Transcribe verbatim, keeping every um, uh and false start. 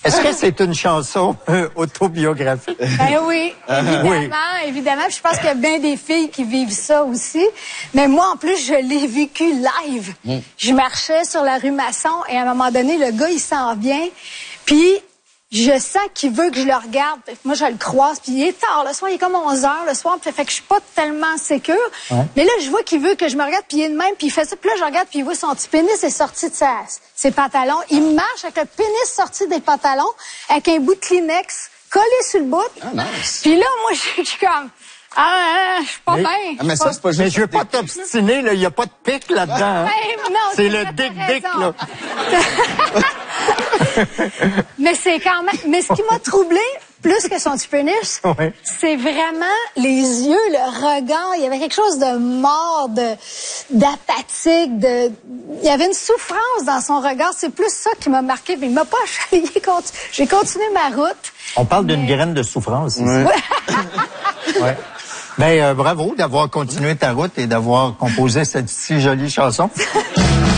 Est-ce que c'est une chanson euh, autobiographique? Ben oui, évidemment, Oui. évidemment. Puis je pense qu'il y a bien des filles qui vivent ça aussi. Mais moi, en plus, je l'ai vécu live. Mm. Je marchais sur la rue Masson et à un moment donné, le gars, il s'en vient. Puis je sens qu'il veut que je le regarde. Moi, je le croise. Puis il est tard le soir, il est comme onze heures le soir. Puis fait que je suis pas tellement sécure. Ouais. Mais là, je vois qu'il veut que je me regarde. Puis il est de même. Puis il fait ça. Puis là, je regarde. Puis il voit son petit pénis est sorti de sa, ses pantalons. Il marche avec le pénis sorti des pantalons, avec un bout de Kleenex collé sur le bout. Ah, nice. Puis là, moi, je suis comme... Ah, je suis pas bien. Ah, mais ça, c'est pas juste... Mais je veux pas t'obstiner, là. Il y a pas de pic là-dedans. Hein? Ben, non, c'est le dick-dick, là. Mais c'est quand même... Mais ce qui m'a troublé plus que son petit pénis, ouais. c'est vraiment les yeux, le regard. Il y avait quelque chose de mort, de d'apathique, de... Il y avait une souffrance dans son regard. C'est plus ça qui m'a marqué. Mais il m'a pas chalé. J'ai continué ma route. On parle d'une mais... graine de souffrance ici. Ouais. ouais. Ben, euh, bravo d'avoir continué ta route et d'avoir composé cette si jolie chanson.